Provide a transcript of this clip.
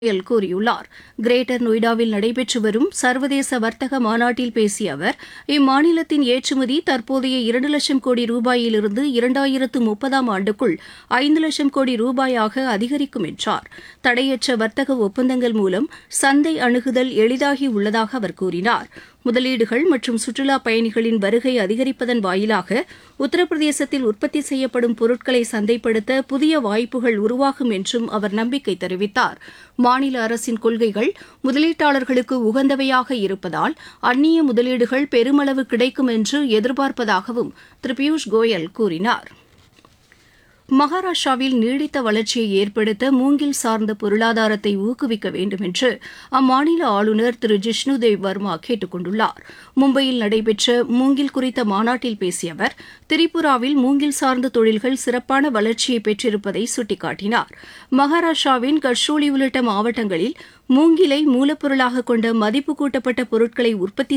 L கூறியுள்ளார். Greater நொய்டாவில் நடைபெற்று வரும் சர்வதேச வர்த்தக மாநாட்டில் பேசிய அவர், இம்மாநிலத்தின் ஏற்றுமதி தற்போதைய 2,00,000 கோடி ரூபாயிலிருந்து 2030ஆம் ஆண்டுக்குள் 5,00,000 கோடி ரூபாயாக அதிகரிக்கும் என்றார். தடையற்ற வர்த்தக ஒப்பந்தங்கள் மூலம் சந்தை அணுகுதல் எளிதாகி உள்ளதாக அவர் கூறினார். முதலீடுகள் மற்றும் சுற்றுலாப் பயணிகளின் வருகை அதிகரிப்பதன் வாயிலாக உத்தரப்பிரதேசத்தில் உற்பத்தி செய்யப்படும் பொருட்களை சந்தைப்படுத்த புதிய வாய்ப்புகள் உருவாகும் என்றும் அவர் நம்பிக்கை தெரிவித்தார். மாநில அரசின் கொள்கைகள் முதலீட்டாளர்களுக்கு உகந்தவையாக இருப்பதால் அந்நிய முதலீடுகள் பெருமளவு கிடைக்கும் என்று எதிர்பார்ப்பதாகவும் திரு பியூஷ் கோயல் கூறினார். மகாராஷ்டிராவில் நீடித்த வளர்ச்சியை ஏற்படுத்த மூங்கில் சார்ந்த பொருளாதாரத்தை ஊக்குவிக்க வேண்டும் என்று அம்மாநில ஆளுநர் திரு ஜிஷ்ணுதேவ் வர்மா கேட்டுக் கொண்டுள்ளார். மும்பையில் நடைபெற்ற மூங்கில் குறித்த மாநாட்டில் பேசிய அவர், திரிபுராவில் மூங்கில் சார்ந்த தொழில்கள் சிறப்பான வளர்ச்சியை பெற்றிருப்பதை சுட்டிக்காட்டினார். மகாராஷ்டிராவின் கட்சோலி உள்ளிட்ட மாவட்டங்களில் மூங்கிலை மூலப்பொருளாக கொண்ட மதிப்பு கூட்டப்பட்ட பொருட்களை உற்பத்தி